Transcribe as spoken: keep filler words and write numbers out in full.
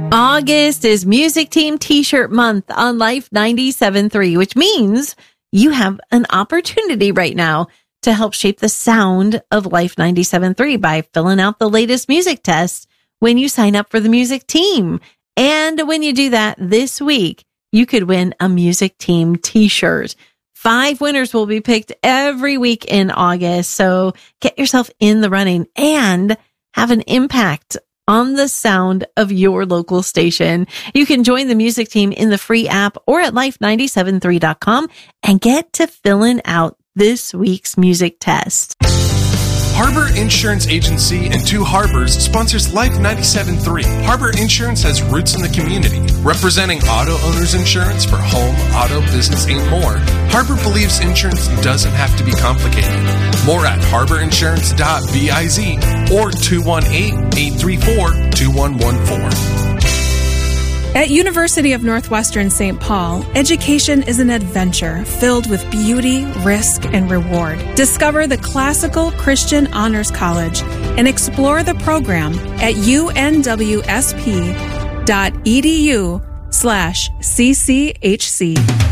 August is Music Team T-shirt month on Life ninety-seven point three, which means you have an opportunity right now to help shape the sound of Life ninety-seven point three by filling out the latest music test when you sign up for the Music Team. And when you do that this week, you could win a Music Team T-shirt. Five winners will be picked every week in August. So get yourself in the running and have an impact on the sound of your local station. You can join the Music Team in the free app or at life nine seven three dot com and get to filling out this week's music test. Harbor Insurance Agency in Two Harbors sponsors Life ninety-seven point three. Harbor Insurance has roots in the community, representing auto owners insurance for home, auto, business, and more. Harbor believes insurance doesn't have to be complicated. More at harbor insurance dot biz or two one eight, eight three four, two one one four. At University of Northwestern Saint Paul, education is an adventure filled with beauty, risk, and reward. Discover the Classical Christian Honors College and explore the program at unwsp dot edu slash cchc.